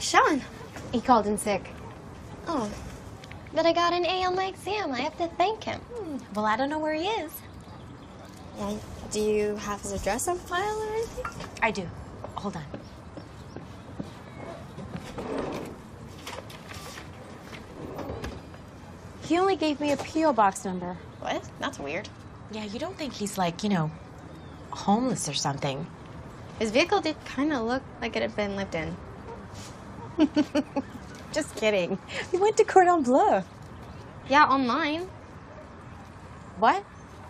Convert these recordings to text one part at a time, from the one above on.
Where's Sean? He called in sick. Oh, but I got an A on my exam. I have to thank him. Well, I don't know where he is. Well, do you have his address on file or anything? I do. Hold on. He only gave me a P.O. box number. What? That's weird. Yeah, you don't think he's like, you know, homeless or something. His vehicle did kind of look like it had been lived in. Just kidding. We went to Cordon Bleu. Yeah, online. What?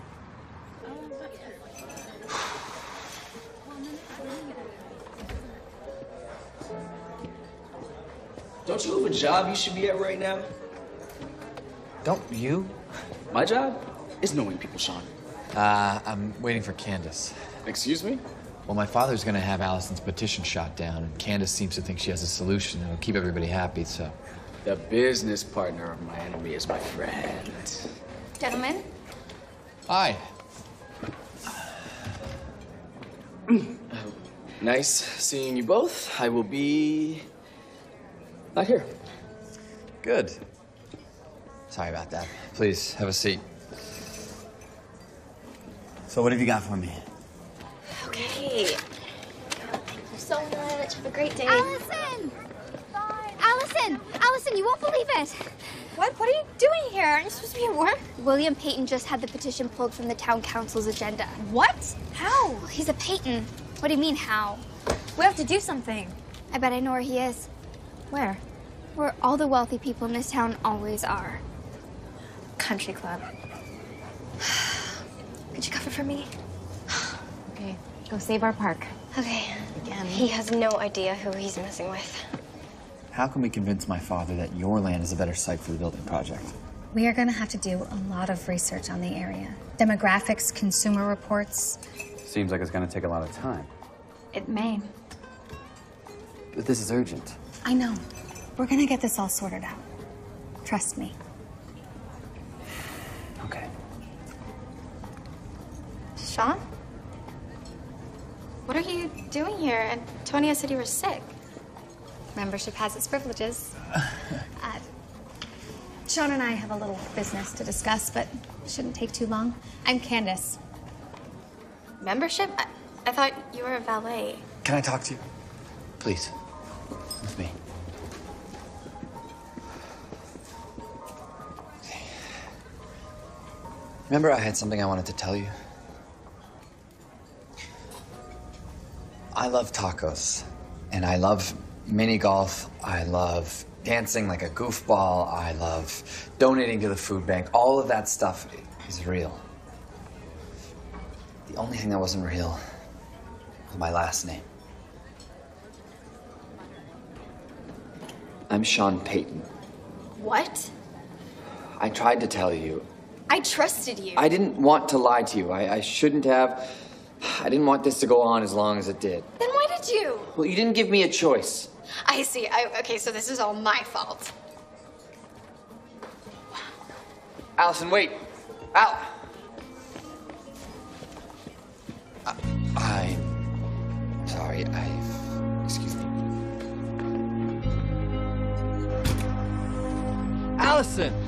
Don't you have a job you should be at right now? Don't you? My job is knowing people, Sean. I'm waiting for Candace. Excuse me? Well, my father's gonna have Allison's petition shot down, and Candace seems to think she has a solution that'll keep everybody happy, so... The business partner of my enemy is my friend. Gentlemen? Hi. Nice seeing you both. I will be... not here. Good. Sorry about that. Please, have a seat. So what have you got for me? Okay. Thank you so much. Have a great day. Allison! Allison! Allison, you won't believe it! What? What are you doing here? Aren't you supposed to be at work? William Payton just had the petition pulled from the town council's agenda. What? How? He's a Payton. What do you mean, how? We have to do something. I bet I know where he is. Where? Where all the wealthy people in this town always are. Country club. Could you cover for me? Okay, go save our park. Okay. Again. He has no idea who he's messing with. How can we convince my father that your land is a better site for the building project? We are going to have to do a lot of research on the area. Demographics, consumer reports. Seems like it's going to take a lot of time. It may. But this is urgent. I know. We're going to get this all sorted out. Trust me. Okay. Sean? What are you doing here? Antonia said you were sick. Membership has its privileges. Sean and I have a little business to discuss, but shouldn't take too long. I'm Candace. Membership? I thought you were a valet. Can I talk to you? Please. With me. Remember I had something I wanted to tell you? I love tacos, and I love mini golf, I love dancing like a goofball, I love donating to the food bank. All of that stuff is real. The only thing that wasn't real was my last name. I'm Sean Payton. What? I tried to tell you. I trusted you. I didn't want to lie to you. I shouldn't have. I didn't want this to go on as long as it did. Then why did you? Well, you didn't give me a choice. I see. Okay, so this is all my fault. Allison, wait. Al. I'm sorry. Excuse me. Allison!